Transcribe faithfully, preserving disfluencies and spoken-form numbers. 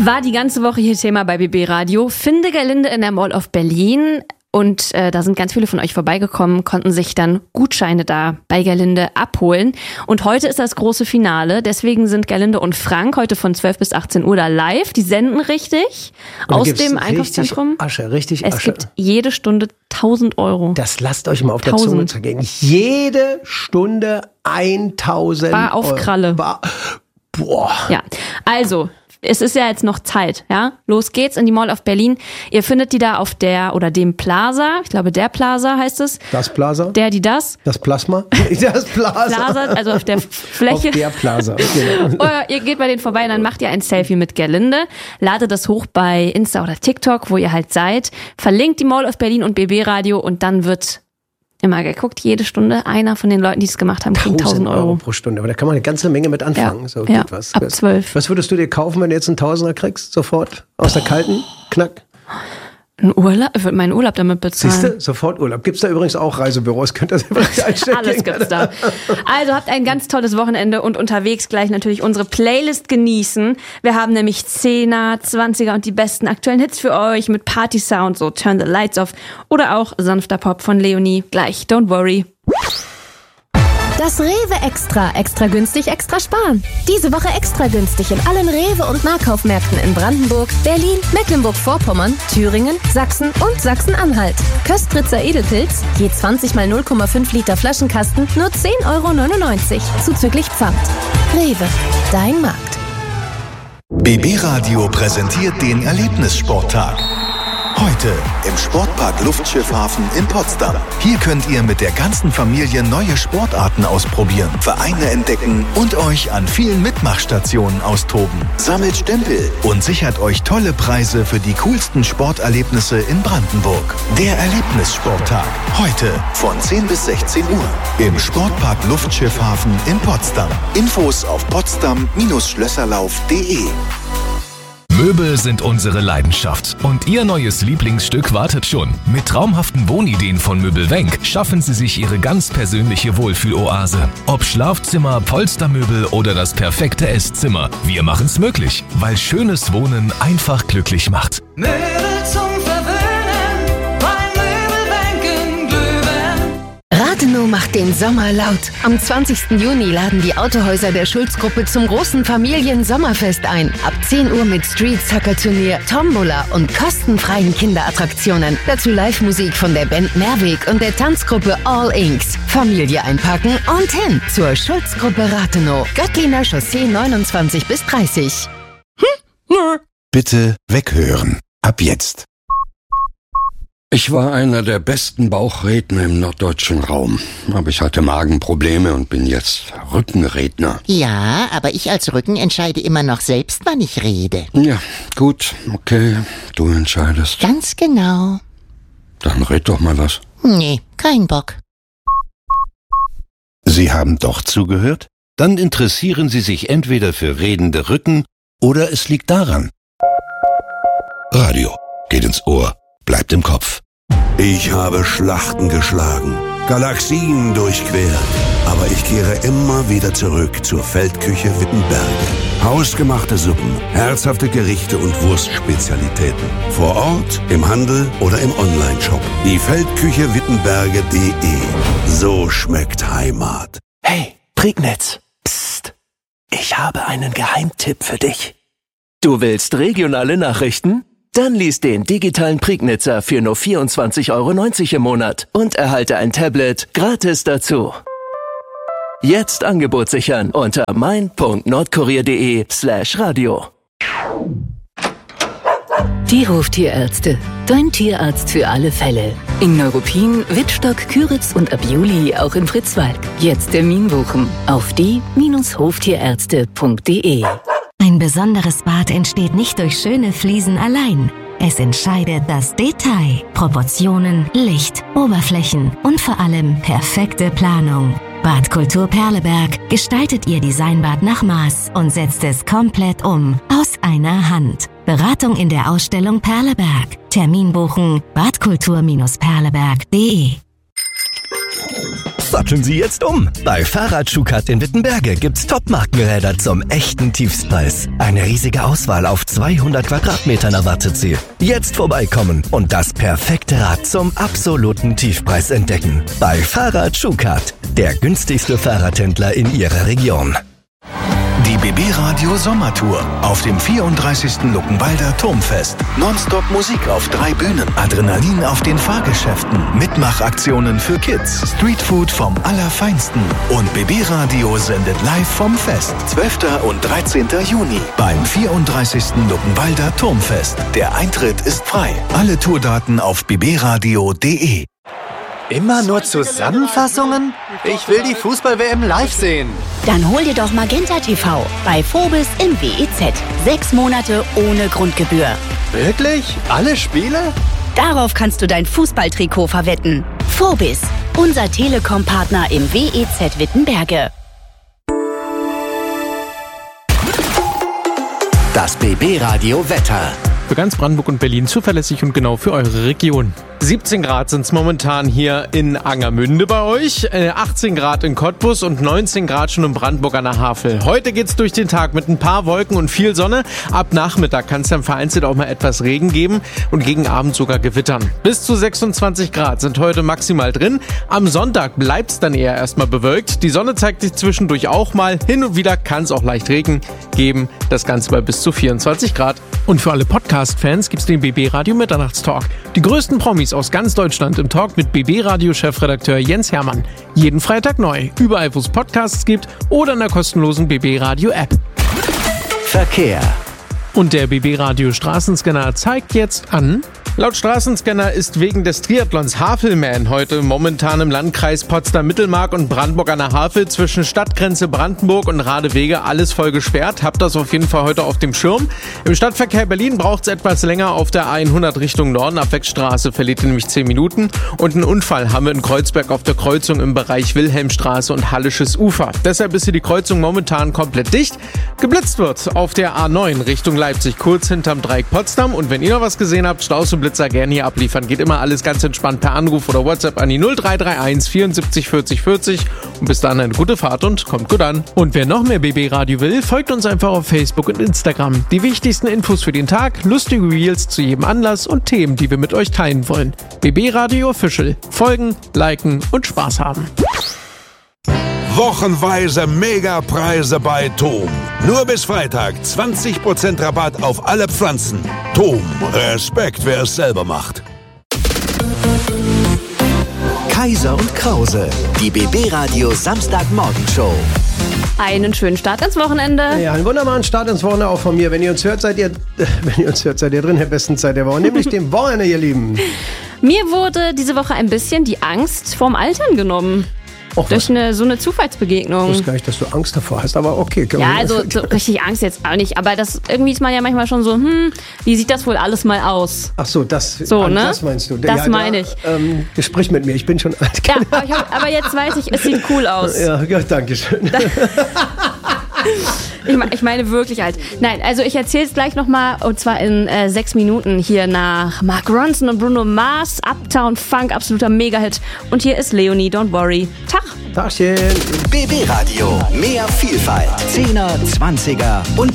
War die ganze Woche hier Thema bei B B Radio. Finde Gerlinde in der Mall of Berlin. Und äh, da sind ganz viele von euch vorbeigekommen, konnten sich dann Gutscheine da bei Gerlinde abholen. Und heute ist das große Finale. Deswegen sind Gerlinde und Frank heute von zwölf bis achtzehn Uhr da live. Die senden richtig aus dem Einkaufszentrum. Asche, richtig Asche. Es gibt jede Stunde tausend Euro. Das lasst euch mal auf der Zunge zergehen. Jede Stunde tausend Bar auf Euro. Kralle. Bar. Boah. Ja, also... Es ist ja jetzt noch Zeit, ja? Los geht's in die Mall of Berlin. Ihr findet die da auf der oder dem Plaza. Ich glaube, der Plaza heißt es. Das Plaza? Der, die, das. Das Plasma? Das Plaza. Plaza, also auf der Fläche. Auf der Plaza. Genau. Oder ihr geht bei denen vorbei und dann macht ihr ein Selfie mit Gerlinde. Ladet das hoch bei Insta oder TikTok, wo ihr halt seid. Verlinkt die Mall of Berlin und B B Radio und dann wird... Immer geguckt, jede Stunde einer von den Leuten, die es gemacht haben, kriegt tausend Euro pro Stunde. Aber da kann man eine ganze Menge mit anfangen. Ja, so ja, geht was. ab zwölf. Was würdest du dir kaufen, wenn du jetzt einen Tausender kriegst? Sofort? Aus der kalten? Knack? Ein Urlaub? Ich würde meinen Urlaub damit bezahlen. Siehst du? Sofort Urlaub. Gibt's da übrigens auch Reisebüros? Könnt ihr das übrigens einstellen? Alles gibt's da. Also habt ein ganz tolles Wochenende und unterwegs gleich natürlich unsere Playlist genießen. Wir haben nämlich Zehner, Zwanziger und die besten aktuellen Hits für euch mit Party-Sound, so Turn the Lights Off oder auch sanfter Pop von Leonie. Gleich, don't worry. Das Rewe Extra. Extra günstig, extra sparen. Diese Woche extra günstig in allen Rewe- und Nahkaufmärkten in Brandenburg, Berlin, Mecklenburg-Vorpommern, Thüringen, Sachsen und Sachsen-Anhalt. Köstritzer Edelpilz, je zwanzig mal null Komma fünf Liter Flaschenkasten, nur zehn Euro neunundneunzig, zuzüglich Pfand. Rewe, dein Markt. B B Radio präsentiert den Erlebnissporttag. Heute im Sportpark Luftschiffhafen in Potsdam. Hier könnt ihr mit der ganzen Familie neue Sportarten ausprobieren, Vereine entdecken und euch an vielen Mitmachstationen austoben. Sammelt Stempel und sichert euch tolle Preise für die coolsten Sporterlebnisse in Brandenburg. Der Erlebnissporttag. Heute von zehn bis sechzehn Uhr im Sportpark Luftschiffhafen in Potsdam. Infos auf potsdam Schlösserlauf punkt de. Möbel sind unsere Leidenschaft und Ihr neues Lieblingsstück wartet schon. Mit traumhaften Wohnideen von Möbelwenk schaffen Sie sich Ihre ganz persönliche Wohlfühloase. Ob Schlafzimmer, Polstermöbel oder das perfekte Esszimmer, wir machen's möglich, weil schönes Wohnen einfach glücklich macht. Möbel zum Verwöhnen, bei Möbelwenk in Glühwein. Rathenow macht den Sommer laut. Am zwanzigsten Juni laden die Autohäuser der Schulz-Gruppe zum großen Familien-Sommerfest ein. Ab zehn Uhr mit Street-Soccer-Turnier, Tombola und kostenfreien Kinderattraktionen. Dazu Live-Musik von der Band Mehrweg und der Tanzgruppe All Inks. Familie einpacken und hin zur Schulz-Gruppe Rathenow. Göttliner Chaussee neunundzwanzig bis dreißig. Hm? Bitte weghören. Ab jetzt. Ich war einer der besten Bauchredner im norddeutschen Raum. Aber ich hatte Magenprobleme und bin jetzt Rückenredner. Ja, aber ich als Rücken entscheide immer noch selbst, wann ich rede. Ja, gut, okay, du entscheidest. Ganz genau. Dann red doch mal was. Nee, kein Bock. Sie haben doch zugehört? Dann interessieren Sie sich entweder für redende Rücken oder es liegt daran. Radio geht ins Ohr, bleibt im Kopf. Ich habe Schlachten geschlagen, Galaxien durchquert, aber ich kehre immer wieder zurück zur Feldküche Wittenberge. Hausgemachte Suppen, herzhafte Gerichte und Wurstspezialitäten. Vor Ort, im Handel oder im Onlineshop. Die Feldküche Wittenberge punkt de. So schmeckt Heimat. Hey, Prignitz. Psst. Ich habe einen Geheimtipp für dich. Du willst regionale Nachrichten? Dann lies den digitalen Prignitzer für nur vierundzwanzig Euro neunzig im Monat und erhalte ein Tablet gratis dazu. Jetzt Angebot sichern unter mein punkt nordkurier punkt de slash radio. Die Hoftierärzte. Dein Tierarzt für alle Fälle. In Neuruppin, Wittstock, Küritz und ab Juli auch in Fritzwalk. Jetzt Termin buchen auf die Hoftierärzte punkt de. Ein besonderes Bad entsteht nicht durch schöne Fliesen allein. Es entscheidet das Detail, Proportionen, Licht, Oberflächen und vor allem perfekte Planung. Badkultur Perleberg gestaltet Ihr Designbad nach Maß und setzt es komplett um, aus einer Hand. Beratung in der Ausstellung Perleberg. Termin buchen badkultur Bindestrich perleberg punkt de. Satteln Sie jetzt um. Bei Fahrrad-Schukat in Wittenberge gibt's Top-Markenräder zum echten Tiefstpreis. Eine riesige Auswahl auf zweihundert Quadratmetern erwartet Sie. Jetzt vorbeikommen und das perfekte Rad zum absoluten Tiefpreis entdecken. Bei Fahrrad-Schukat, der günstigste Fahrradhändler in Ihrer Region. Die B B Radio Sommertour auf dem vierunddreißigsten Luckenwalder Turmfest. Nonstop Musik auf drei Bühnen, Adrenalin auf den Fahrgeschäften, Mitmachaktionen für Kids, Streetfood vom Allerfeinsten und B B Radio sendet live vom Fest. zwölften und dreizehnten Juni beim vierunddreißigsten Luckenwalder Turmfest. Der Eintritt ist frei. Alle Tourdaten auf b b radio punkt d e. Immer nur Zusammenfassungen? Ich will die Fußball-W M live sehen. Dann hol dir doch Magenta T V bei Phobis im W E Z. Sechs Monate ohne Grundgebühr. Wirklich? Alle Spiele? Darauf kannst du dein Fußballtrikot verwetten. Phobis, unser Telekom-Partner im W E Z Wittenberge. Das B B Radio Wetter. Für ganz Brandenburg und Berlin zuverlässig und genau für eure Region. siebzehn Grad sind es momentan hier in Angermünde bei euch, achtzehn Grad in Cottbus und neunzehn Grad schon in Brandenburg an der Havel. Heute geht's durch den Tag mit ein paar Wolken und viel Sonne. Ab Nachmittag kann es dann vereinzelt auch mal etwas Regen geben und gegen Abend sogar Gewittern. Bis zu sechsundzwanzig Grad sind heute maximal drin. Am Sonntag bleibt's dann eher erstmal bewölkt. Die Sonne zeigt sich zwischendurch auch mal. Hin und wieder kann es auch leicht Regen geben. Das Ganze bei bis zu vierundzwanzig Grad. Und für alle Podcast-Fans gibt's den B B Radio Mitternachtstalk. Die größten Promis aus ganz Deutschland im Talk mit B B Radio-Chefredakteur Jens Hermann. Jeden Freitag neu, überall wo es Podcasts gibt oder in der kostenlosen B B Radio App. Verkehr. Und der B B Radio Straßenscanner zeigt jetzt an... Laut Straßenscanner ist wegen des Triathlons Havelman heute momentan im Landkreis Potsdam-Mittelmark und Brandenburg an der Havel zwischen Stadtgrenze Brandenburg und Radewege alles voll gesperrt. Habt das auf jeden Fall heute auf dem Schirm. Im Stadtverkehr Berlin braucht es etwas länger auf der A hundert Richtung Norden. Ab Wegstraße verliert ihr nämlich zehn Minuten. Und einen Unfall haben wir in Kreuzberg auf der Kreuzung im Bereich Wilhelmstraße und Hallisches Ufer. Deshalb ist hier die Kreuzung momentan komplett dicht. Geblitzt wird auf der A neun Richtung Leipzig, kurz hinterm Dreieck Potsdam. Und wenn ihr noch was gesehen habt, Staus und Blitzer gerne hier abliefern. Geht immer alles ganz entspannt per Anruf oder WhatsApp an die null drei drei eins vierundsiebzig vierzig vierzig und bis dann eine gute Fahrt und kommt gut an. Und wer noch mehr B B Radio will, folgt uns einfach auf Facebook und Instagram. Die wichtigsten Infos für den Tag, lustige Reels zu jedem Anlass und Themen, die wir mit euch teilen wollen. B B Radio Official. Folgen, liken und Spaß haben. Wochenweise Megapreise bei Tom. Nur bis Freitag zwanzig Prozent Rabatt auf alle Pflanzen. Tom, Respekt, wer es selber macht. Kaiser und Krause, die B B Radio Samstagmorgenshow. Einen schönen Start ins Wochenende. Ja, einen wunderbaren Start ins Wochenende auch von mir. Wenn ihr uns hört, seid ihr, äh, wenn ihr uns hört, seid ihr drin in der besten Zeit der Woche, nämlich dem Wochenende, ihr Lieben. Mir wurde diese Woche ein bisschen die Angst vorm Altern genommen. Och, durch eine, so eine Zufallsbegegnung. Ich wusste gar nicht, dass du Angst davor hast, aber okay. Ja, also so richtig Angst jetzt auch nicht, aber das irgendwie ist man ja manchmal schon so, hm, wie sieht das wohl alles mal aus? Ach so, das, so, ah, ne? das meinst du. Das ja, meine ich. Da, ähm, sprich mit mir, ich bin schon alt. Ja, aber, ich hab, aber jetzt weiß ich, es sieht cool aus. Ja, ja, danke schön. Ich, ich meine wirklich alt. Nein, also ich erzähle es gleich nochmal, und zwar in äh, sechs Minuten hier nach Mark Ronson und Bruno Mars, Uptown Funk, absoluter Mega-Hit. Und hier ist Leonie, Don't Worry. Tag. Tagchen. B B Radio, mehr Vielfalt. Zehner, Zwanziger und